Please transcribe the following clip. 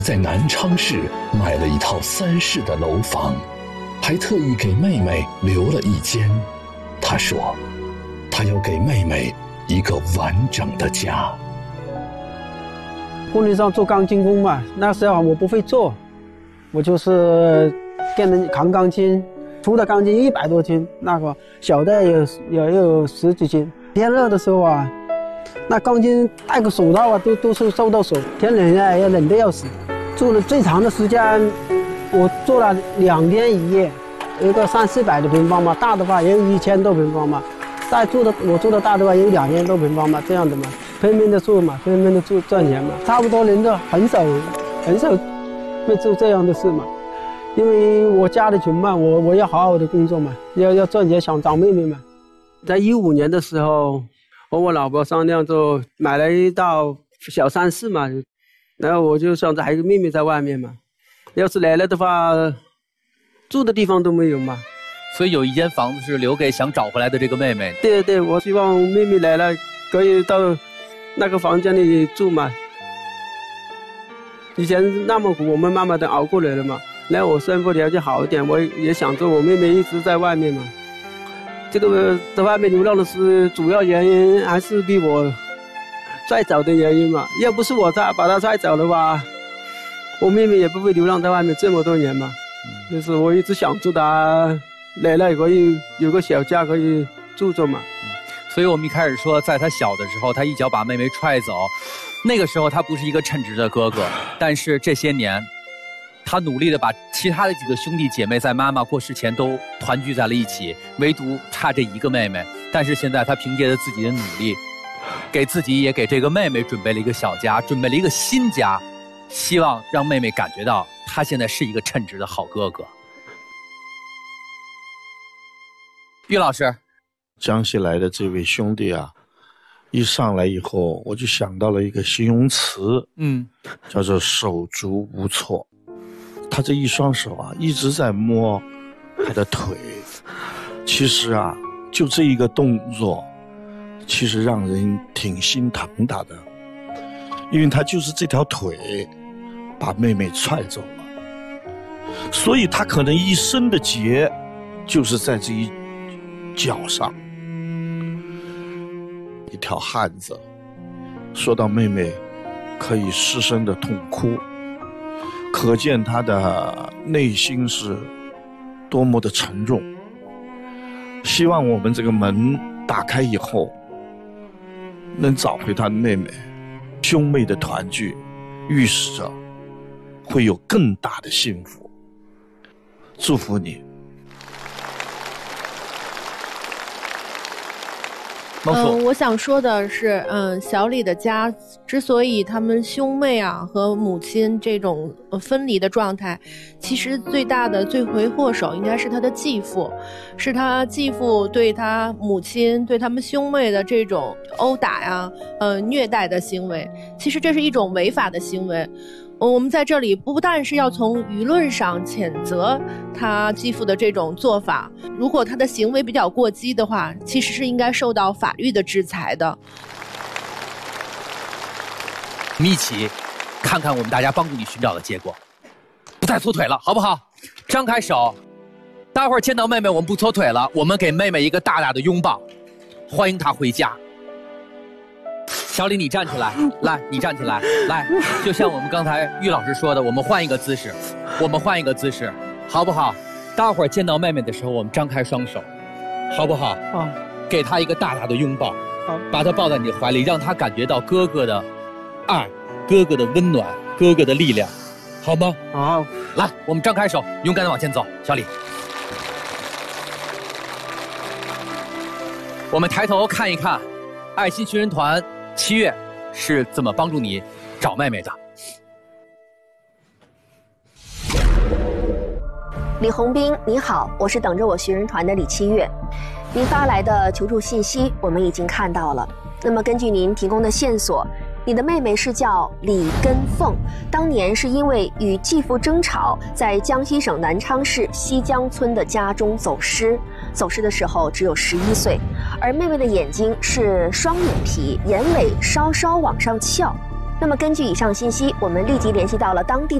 在南昌市买了一套3室的楼房，还特意给妹妹留了一间。他说，他要给妹妹一个完整的家。 工地上做钢筋工嘛，那时候我不会做，我就是跟人扛钢筋，粗的钢筋100多斤，那个小的有10几斤。天热的时候啊，那钢筋戴个手套啊，都是受到手。天冷啊，也冷得要死。做了最长的时间，我做了2天1夜，一个300-400的平方嘛，大的话也有1000多平方嘛。我做的大的话也有2000多平方嘛，这样的嘛，拼命的做嘛，拼命的做赚钱嘛。差不多人都很少会做这样的事嘛，因为我家里穷嘛，我要好好的工作嘛，要赚钱想找妹妹嘛。在15年的时候，我老婆商量就买了一套小3室嘛，然后我就想着还有个妹妹在外面嘛，要是来了的话，住的地方都没有嘛。 所以有一间房子是留给想找回来的这个妹妹。 对对，我希望妹妹来了可以到那个房间里住嘛。以前那么苦，我们慢慢的熬过来了嘛。然后我生活条件好一点，我也想着我妹妹一直在外面嘛。这个在外面流浪的是主要原因，还是比我拽走的原因嘛。要不是我把她拽走的话，我妹妹也不会流浪在外面这么多年嘛。就是我一直想着她来了可以有个小家可以住着嘛。 所以我们一开始说，在他小的时候，他一脚把妹妹踹走，那个时候他不是一个称职的哥哥，但是这些年，他努力的把其他的几个兄弟姐妹在妈妈过世前都团聚在了一起，唯独差这一个妹妹。但是现在他凭借着自己的努力，给自己也给这个妹妹准备了一个小家，准备了一个新家，希望让妹妹感觉到他现在是一个称职的好哥哥。于老师， 江西来的这位兄弟啊，一上来以后我就想到了一个形容词，叫做手足无措。他这一双手啊一直在摸他的腿，其实啊就这一个动作其实让人挺心疼他的，因为他就是这条腿把妹妹踹走了，所以他可能一生的结就是在这一脚上。一条汉子说到妹妹可以失声的痛哭，可见他的内心是多么的沉重。希望我们这个门打开以后能找回他的妹妹，兄妹的团聚预示着会有更大的幸福。祝福你。 我想说的是，小李的家之所以他们兄妹啊和母亲这种分离的状态，其实最大的罪魁祸首应该是他的继父，是他继父对他母亲对他们兄妹的这种殴打呀、虐待的行为，其实这是一种违法的行为。我们在这里不但是要从舆论上谴责他继父的这种做法，如果他的行为比较过激的话，其实是应该受到法律的制裁的。 我们一起看看我们大家帮助你寻找的结果。不再搓腿了，好不好？张开手，待会儿见到妹妹我们不搓腿了，我们给妹妹一个大大的拥抱，欢迎她回家。小李，你站起来，来，你站起来，来，就像我们刚才于老师说的，我们换一个姿势，好不好？待会儿见到妹妹的时候，我们张开双手，好不好？好，给她一个大大的拥抱，好，把她抱在你的怀里，让她感觉到哥哥的爱，哥哥的温暖，哥哥的力量，好吗？好，来，我们张开手，勇敢的往前走，小李。我们抬头看一看，爱心寻人团7月是怎么帮助你找妹妹的。 李红兵，你好，我是等着我寻人团的李7月。您发来的求助信息我们已经看到了。那么根据您提供的线索，你的妹妹是叫李根凤，当年是因为与继父争吵，在江西省南昌市西江村的家中走失的时候只有11岁，而妹妹的眼睛是双眼皮，眼尾稍稍往上翘。 那么根据以上信息，我们立即联系到了当地